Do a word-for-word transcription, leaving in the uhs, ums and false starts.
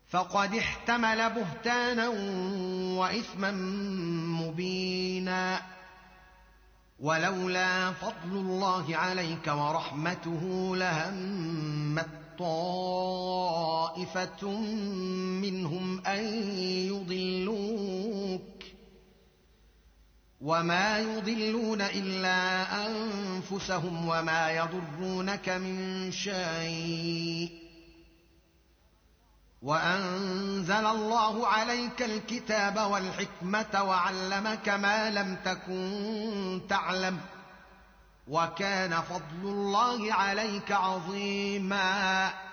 فقد احتمل بهتانا وإثما مبينا. ولولا فضل الله عليك ورحمته لهمت طائفة منهم أن يضلوك وما يضلون إلا أنفسهم وما يضرونك من شيء. وأنزل الله عليك الكتاب والحكمة وعلمك ما لم تكن تعلم وكان فضل الله عليك عظيما.